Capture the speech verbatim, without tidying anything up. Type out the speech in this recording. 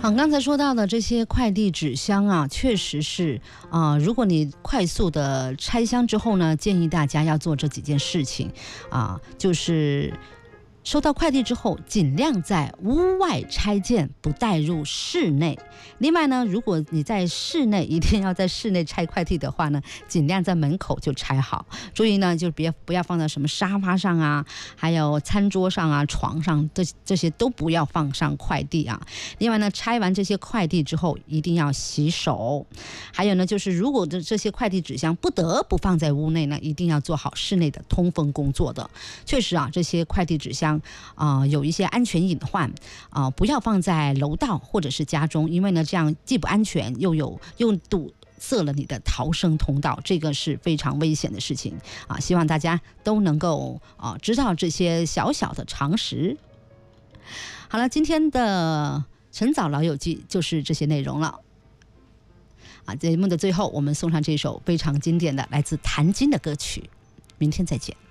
好，刚才说到的这些快递纸箱啊，确实是啊、呃，如果你快速的拆箱之后呢，建议大家要做这几件事情啊、呃，就是收到快递之后，尽量在屋外拆件，不带入室内。另外呢，如果你在室内，一定要在室内拆快递的话呢，尽量在门口就拆好。注意呢，就别不要放在什么沙发上啊，还有餐桌上啊、床上，这这些都不要放上快递啊。另外呢，拆完这些快递之后，一定要洗手。还有呢，就是如果这这些快递纸箱不得不放在屋内呢，一定要做好室内的通风工作的。确实啊，这些快递纸箱啊、呃、有一些安全隐患啊、呃，不要放在楼道或者是家中，因为呢这样既不安全，又有又堵塞了你的逃生通道，这个是非常危险的事情啊！希望大家都能够啊知道这些小小的常识。好了，今天的晨早老友记就是这些内容了。啊，节目的最后，我们送上这首非常经典的来自谭晶的歌曲，明天再见。